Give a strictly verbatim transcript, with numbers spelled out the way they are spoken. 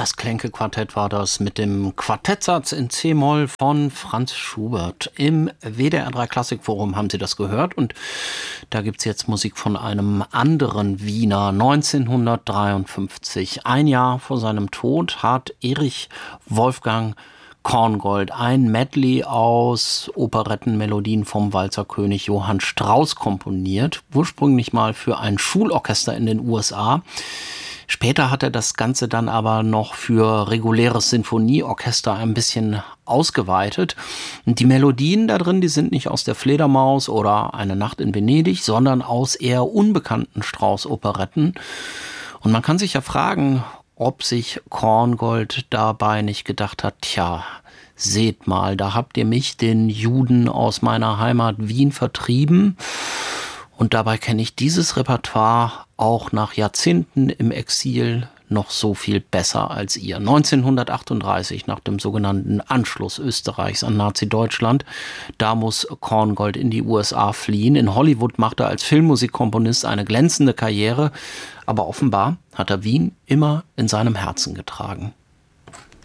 Das Klenke-Quartett war das mit dem Quartettsatz in C-Moll von Franz Schubert. Im W D R drei Klassikforum haben Sie das gehört und da gibt's jetzt Musik von einem anderen Wiener. neunzehnhundertdreiundfünfzig, ein Jahr vor seinem Tod, hat Erich Wolfgang Korngold ein Medley aus Operettenmelodien vom Walzerkönig Johann Strauss komponiert, ursprünglich mal für ein Schulorchester in den U S A. Später hat er das Ganze dann aber noch für reguläres Sinfonieorchester ein bisschen ausgeweitet. Und die Melodien da drin, die sind nicht aus der Fledermaus oder Eine Nacht in Venedig, sondern aus eher unbekannten Strauss-Operetten. Und man kann sich ja fragen, ob sich Korngold dabei nicht gedacht hat, tja, seht mal, da habt ihr mich, den Juden aus meiner Heimat Wien, vertrieben. Und dabei kenne ich dieses Repertoire auch nach Jahrzehnten im Exil noch so viel besser als ihr. neunzehnhundertachtunddreißig, nach dem sogenannten Anschluss Österreichs an Nazi-Deutschland, da muss Korngold in die U S A fliehen. In Hollywood macht er als Filmmusikkomponist eine glänzende Karriere, aber offenbar hat er Wien immer in seinem Herzen getragen.